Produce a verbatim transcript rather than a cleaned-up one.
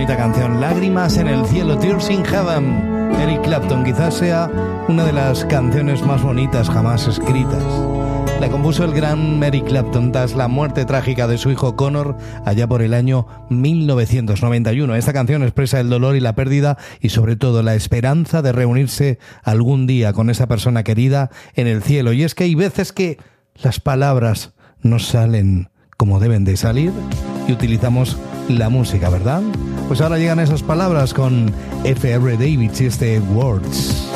bonita canción, Lágrimas en el cielo, Tears in Heaven. Eric Clapton, quizás sea una de las canciones más bonitas jamás escritas. La compuso el gran Eric Clapton tras la muerte trágica de su hijo Connor allá por el año mil novecientos noventa y uno. Esta canción expresa el dolor y la pérdida y sobre todo la esperanza de reunirse algún día con esa persona querida en el cielo. Y es que hay veces que las palabras no salen como deben de salir y utilizamos la música, ¿verdad? Pues ahora llegan esas palabras con F R Davids y este Words.